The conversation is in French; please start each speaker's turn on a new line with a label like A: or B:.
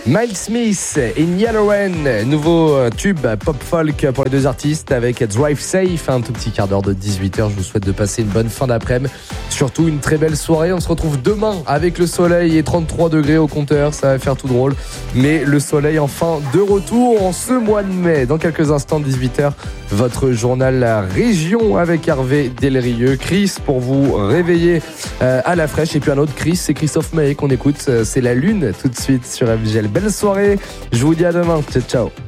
A: Miles Smith et Yallowen, nouveau tube pop-folk pour les deux artistes avec Drive Safe, un tout petit quart d'heure de 18h. Je vous souhaite de passer une bonne fin d'après-midi, surtout une très belle soirée. On se retrouve demain avec le soleil et 33 degrés au compteur, ça va faire tout drôle. Mais le soleil enfin de retour en ce mois de mai. Dans quelques instants, 18h, votre journal La Région avec Hervé Delrieux. Chris pour vous réveiller à la fraîche. Et puis un autre Chris, c'est Christophe Maé qu'on écoute. C'est La Lune tout de suite sur FGL. Belle soirée, je vous dis à demain. Ciao, ciao.